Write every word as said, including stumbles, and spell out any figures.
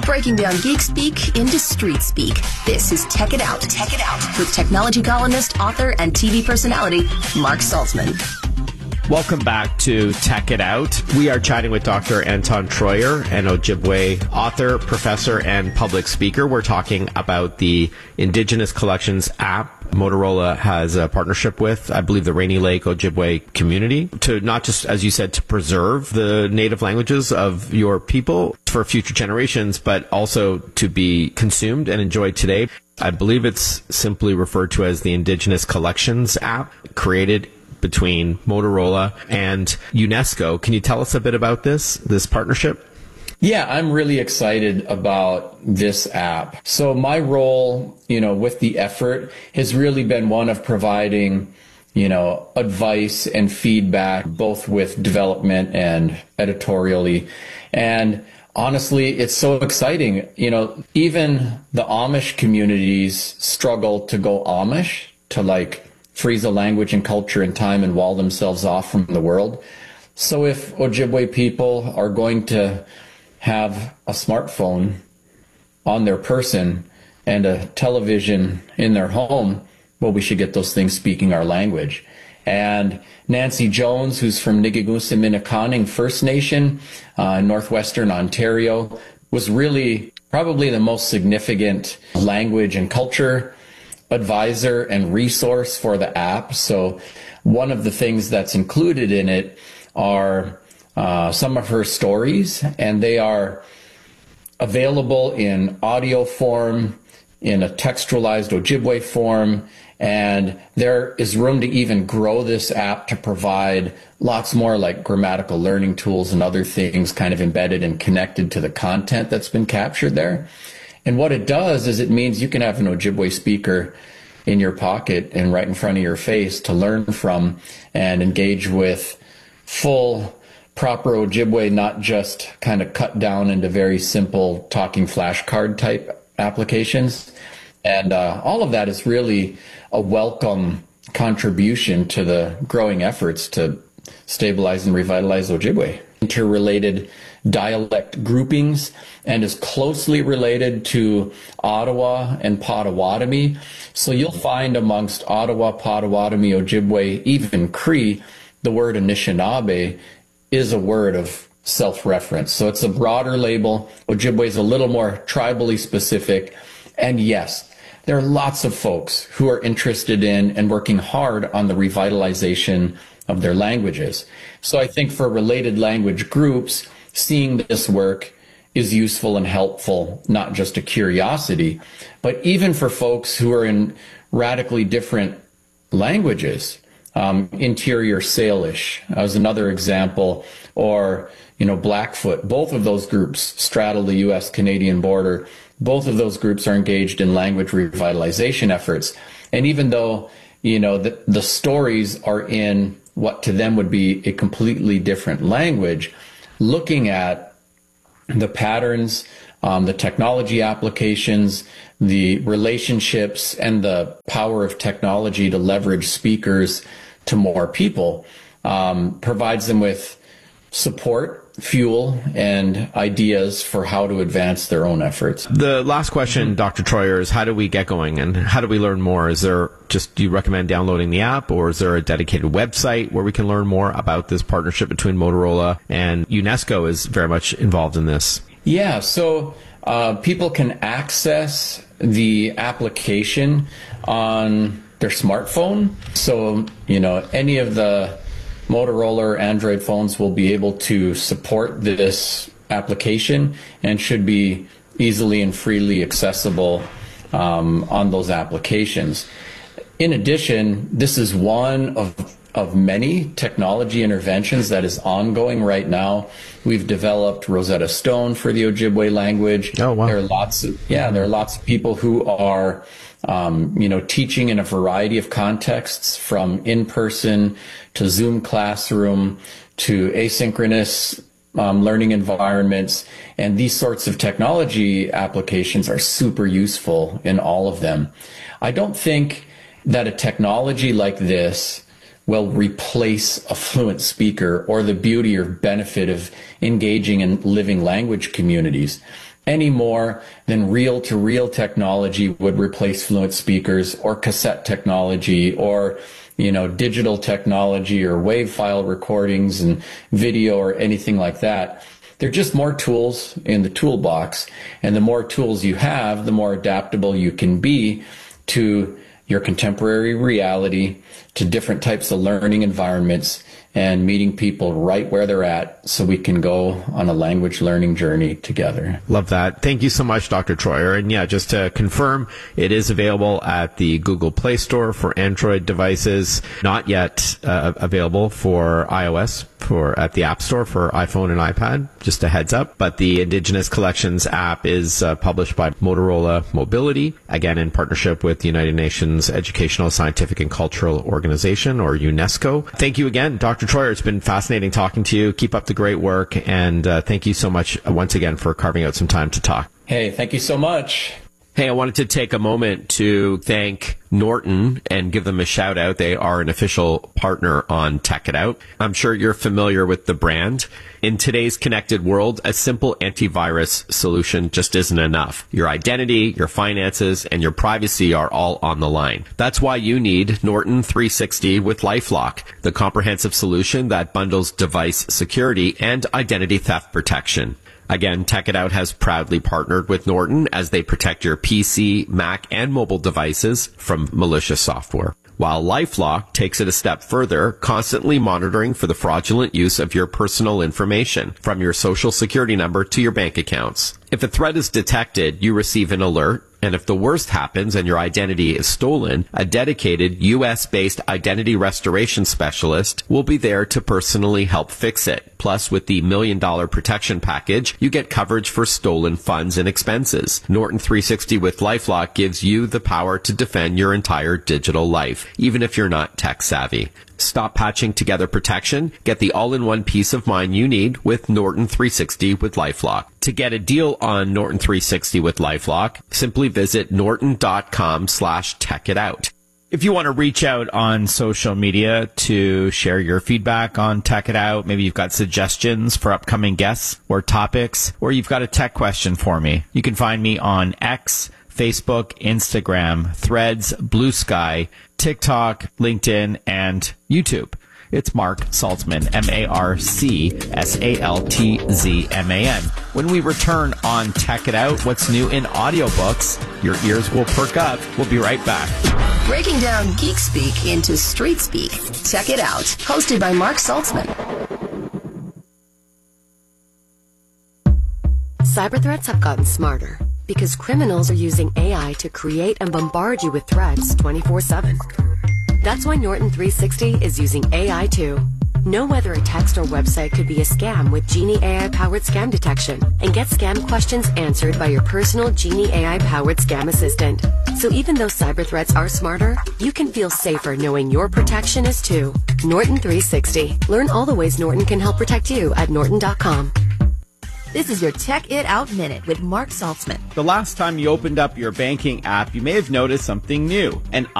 Breaking down geek speak into street speak. This is Tech It Out. Tech It Out with technology columnist, author, and T V personality Mark Saltzman. Welcome back to Tech It Out. We are chatting with Doctor Anton Troyer, an Ojibwe author, professor, and public speaker. We're talking about the Indigenous Collections app Motorola has a partnership with, I believe, the Rainy Lake Ojibwe community to not just, as you said, to preserve the native languages of your people for future generations, but also to be consumed and enjoyed today. I believe it's simply referred to as the Indigenous Collections app, created between Motorola and UNESCO. Can you tell us a bit about this, this partnership? Yeah, I'm really excited about this app. So my role, you know, with the effort has really been one of providing, you know, advice and feedback, both with development and editorially. And honestly, it's so exciting. You know, even the Amish communities struggle to go Amish, to like freeze a language and culture and time and wall themselves off from the world. So if Ojibwe people are going to have a smartphone on their person and a television in their home, well, we should get those things speaking our language. And Nancy Jones, who's from Nigigusa-Minneconning First Nation uh, in northwestern Ontario, was really probably the most significant language and culture advisor and resource for the app. So one of the things that's included in it are uh, some of her stories, and they are available in audio form, in a textualized Ojibwe form, and there is room to even grow this app to provide lots more like grammatical learning tools and other things kind of embedded and connected to the content that's been captured there. And what it does is it means you can have an Ojibwe speaker in your pocket and right in front of your face to learn from and engage with full, proper Ojibwe, not just kind of cut down into very simple talking flashcard type applications. And uh, all of that is really a welcome contribution to the growing efforts to stabilize and revitalize Ojibwe. Interrelated dialect groupings and is closely related to Ottawa and Potawatomi. So you'll find amongst Ottawa, Potawatomi, Ojibwe, even Cree, the word Anishinaabe is a word of self-reference. So it's a broader label. Ojibwe is a little more tribally specific. And yes, there are lots of folks who are interested in and working hard on the revitalization of their languages. So I think for related language groups, seeing this work is useful and helpful, not just a curiosity, but even for folks who are in radically different languages. Um, interior Salish as another example, or, you know, Blackfoot. Both of those groups straddle the U S Canadian border. Both of those groups are engaged in language revitalization efforts. And even though, you know, the, the stories are in what to them would be a completely different language, looking at the patterns, um, the technology applications, the relationships, and the power of technology to leverage speakers to more people um, provides them with support, fuel, and ideas for how to advance their own efforts. The last question, Doctor Troyer, is how do we get going and how do we learn more? Is there just, do you recommend downloading the app, or is there a dedicated website where we can learn more about this partnership between Motorola and UNESCO is very much involved in this? Yeah, so uh, people can access the application on their smartphone. So, you know, any of the Motorola or Android phones will be able to support this application and should be easily and freely accessible um, on those applications. In addition, this is one of of many technology interventions that is ongoing right now. We've developed Rosetta Stone for the Ojibwe language. Oh, wow. There are lots of, yeah, there are lots of people who are, um, you know, teaching in a variety of contexts, from in-person to Zoom classroom to asynchronous um, learning environments. And these sorts of technology applications are super useful in all of them. I don't think that a technology like this will replace a fluent speaker or the beauty or benefit of engaging in living language communities any more than reel-to-reel technology would replace fluent speakers, or cassette technology, or you know, digital technology, or wave file recordings and video, or anything like that. They're just more tools in the toolbox, and the more tools you have, the more adaptable you can be to your contemporary reality, to different types of learning environments, and meeting people right where they're at, so we can go on a language learning journey together. Love that. Thank you so much, Doctor Troyer. And yeah, just to confirm, it is available at the Google Play Store for Android devices, not yet uh, available for iOS, for at the App Store for iPhone and iPad, just a heads up. But the Indigenous Collections app is uh, published by Motorola Mobility, again in partnership with the United Nations Educational, Scientific and Cultural Organization, or UNESCO. Thank you again, Doctor Troyer. It's been fascinating talking to you. Keep up the great work, and uh, thank you so much uh, once again for carving out some time to talk. Hey, thank you so much. Hey, I wanted to take a moment to thank Norton and give them a shout out. They are an official partner on Tech It Out. I'm sure you're familiar with the brand. In today's connected world, a simple antivirus solution just isn't enough. Your identity, your finances, and your privacy are all on the line. That's why you need Norton three sixty with LifeLock, the comprehensive solution that bundles device security and identity theft protection. Again, Tech It Out has proudly partnered with Norton as they protect your P C, Mac, and mobile devices from malicious software. While LifeLock takes it a step further, constantly monitoring for the fraudulent use of your personal information, from your social security number to your bank accounts. If a threat is detected, you receive an alert, and if the worst happens and your identity is stolen, a dedicated U S-based identity restoration specialist will be there to personally help fix it. Plus, with the million dollar protection package, you get coverage for stolen funds and expenses. Norton three sixty with LifeLock gives you the power to defend your entire digital life, even if you're not tech savvy. Stop patching together protection. Get the all-in-one peace of mind you need with Norton three sixty with LifeLock. To get a deal on Norton three sixty with LifeLock, simply visit norton.com slash techitout. If you want to reach out on social media to share your feedback on Tech It Out, maybe you've got suggestions for upcoming guests or topics, or you've got a tech question for me, you can find me on X, Facebook, Instagram, Threads, Blue Sky, TikTok, LinkedIn, and YouTube. It's Mark Saltzman, M A R C S A L T Z M A N. When we return on Tech It Out, what's new in audiobooks, your ears will perk up. We'll be right back. Breaking down geek speak into street speak. Tech It Out, hosted by Mark Saltzman. Cyber threats have gotten smarter because criminals are using A I to create and bombard you with threats twenty-four seven. That's why Norton three sixty is using A I too. Know whether a text or website could be a scam with Genie A I-powered scam detection, and get scam questions answered by your personal Genie A I-powered scam assistant. So even though cyber threats are smarter, you can feel safer knowing your protection is too. Norton three sixty. Learn all the ways Norton can help protect you at norton dot com. This is your Tech It Out Minute with Mark Saltzman. The last time you opened up your banking app, you may have noticed something new. An